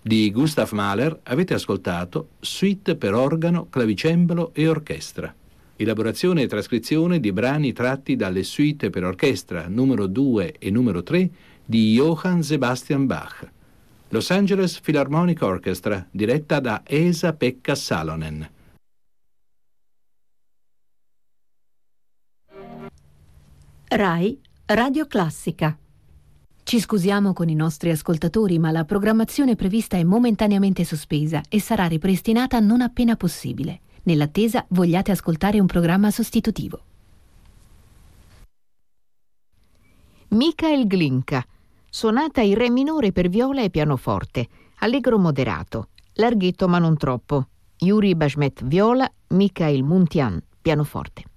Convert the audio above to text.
Di Gustav Mahler avete ascoltato Suite per organo, clavicembalo e orchestra. Elaborazione e trascrizione di brani tratti dalle suite per orchestra numero 2 e numero 3 di Johann Sebastian Bach. Los Angeles Philharmonic Orchestra, diretta da Esa-Pekka Salonen. RAI Radio Classica. Ci scusiamo con i nostri ascoltatori, ma la programmazione prevista è momentaneamente sospesa e sarà ripristinata non appena possibile. Nell'attesa, vogliate ascoltare un programma sostitutivo. Michael Glinka, sonata in re minore per viola e pianoforte, allegro moderato, larghetto ma non troppo. Yuri Bashmet viola, Mikhail Muntian pianoforte.